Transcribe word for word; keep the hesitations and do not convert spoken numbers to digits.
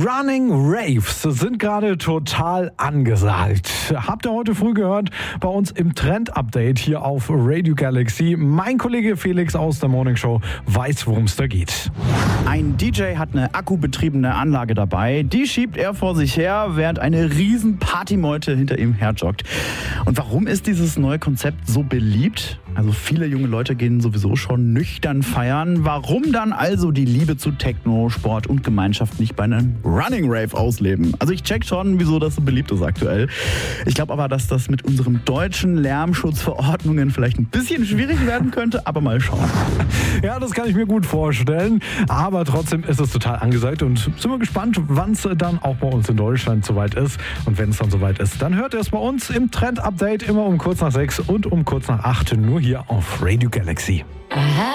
Running Raves sind gerade total angesagt. Habt ihr heute früh gehört bei uns im Trend-Update hier auf Radio Galaxy. Mein Kollege Felix aus der Morning Show weiß, worum es da geht. Ein D J hat eine akkubetriebene Anlage dabei. Die schiebt er vor sich her, während eine riesen Partymeute hinter ihm herjoggt. Und warum ist dieses neue Konzept so beliebt? Also viele junge Leute gehen sowieso schon nüchtern feiern. Warum dann also die Liebe zu Techno, Sport und Gemeinschaft nicht bei einem Running Rave ausleben? Also ich check schon, wieso das so beliebt ist aktuell. Ich glaube aber, dass das mit unseren deutschen Lärmschutzverordnungen vielleicht ein bisschen schwierig werden könnte, aber mal schauen. Ja, das kann ich mir gut vorstellen. Aber trotzdem ist es total angesagt und sind wir gespannt, wann es dann auch bei uns in Deutschland soweit ist. Und wenn es dann soweit ist, dann hört ihr es bei uns im Trend-Update immer um kurz nach sechs und um kurz nach acht nur hier auf Radio Galaxy. Aha.